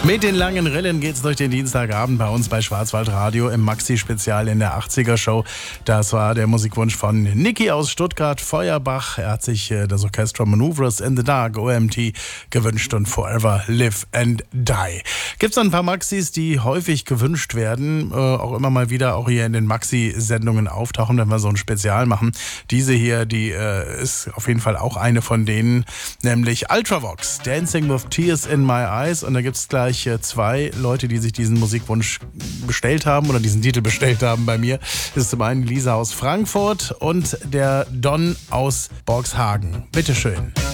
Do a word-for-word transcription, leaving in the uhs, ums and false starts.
Mit den langen Rillen geht's durch den Dienstagabend bei uns bei Schwarzwaldradio im Maxi-Spezial in der achtziger-Show. Das war der Musikwunsch von Niki aus Stuttgart, Feuerbach. Er hat sich äh, das Orchestra Maneuvers in the Dark, O M T, gewünscht und Forever Live and Die. Gibt's ein paar Maxis, die häufig gewünscht werden, äh, auch immer mal wieder auch hier in den Maxi-Sendungen auftauchen, wenn wir so ein Spezial machen. Diese hier, die äh, ist auf jeden Fall auch eine von denen, nämlich Ultravox, Dancing with Tears in My Eyes. Und da gibt's gleich zwei Leute, die sich diesen Musikwunsch bestellt haben oder diesen Titel bestellt haben bei mir. Das ist zum einen Lisa aus Frankfurt und der Don aus Borgshagen. Bitteschön.